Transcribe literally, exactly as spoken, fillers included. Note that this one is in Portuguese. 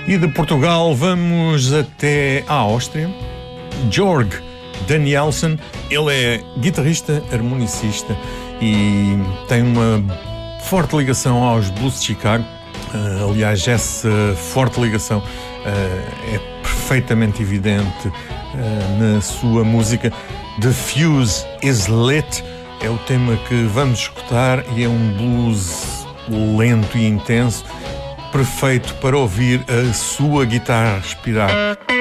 E de Portugal vamos até a Áustria. Georg Danielson, ele é guitarrista, harmonicista e tem uma forte ligação aos blues de Chicago. Uh, aliás, essa forte ligação uh, é perfeitamente evidente uh, na sua música. The Fuse is Lit é o tema que vamos escutar e é um blues lento e intenso, perfeito para ouvir a sua guitarra respirar.